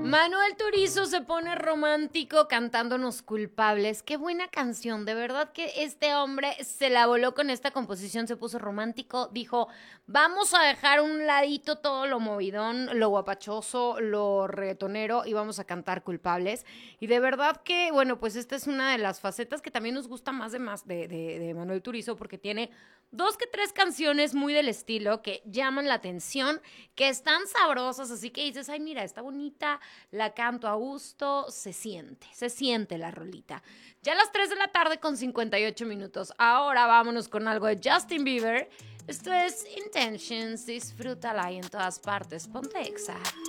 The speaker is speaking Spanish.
Manuel Turizo se pone romántico cantándonos Culpables. Qué buena canción, de verdad que este hombre se la voló con esta composición, se puso romántico, dijo, vamos a dejar un ladito todo lo movidón, lo guapachoso, lo reggaetonero y vamos a cantar Culpables. Y de verdad que, bueno, pues esta es una de las facetas que también nos gusta más de Manuel Turizo porque tiene 2 que 3 canciones muy del estilo que llaman la atención, que están sabrosas, así que dices, ay, mira, está bonita, la canto a gusto, se siente la rolita. Ya a las 3 de la tarde con 58 minutos. Ahora vámonos con algo de Justin Bieber. Esto es Intentions, disfrútala y en todas partes, ponte Exa.